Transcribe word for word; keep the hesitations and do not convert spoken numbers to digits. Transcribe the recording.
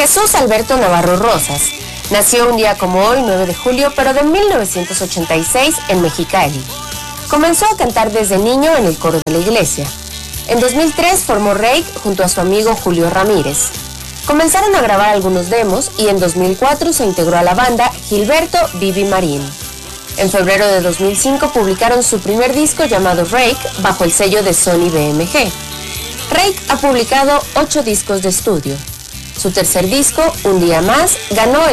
Jesús Alberto Navarro Rosas nació un día como hoy, nueve de julio, pero de mil novecientos ochenta y seis en Mexicali. Comenzó a cantar desde niño en el coro de la iglesia. En dos mil tres formó Reik junto a su amigo Julio Ramírez. Comenzaron a grabar algunos demos y en dos mil cuatro se integró a la banda Gilberto Vivi Marín. En febrero de dos mil cinco publicaron su primer disco llamado Reik bajo el sello de Sony B M G. Reik ha publicado ocho discos de estudio. Su tercer disco, Un Día Más, ganó el